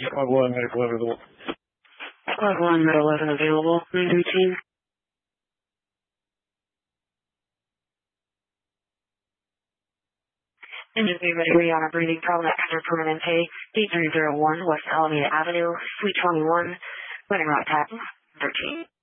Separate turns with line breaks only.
Squad 1, medical available.
Squad 1, Med 11 available. 913. Engine be ready on a breathing problem at Kaiser Permanente, D301 West Alameda Avenue, Suite 21, running route pattern 13.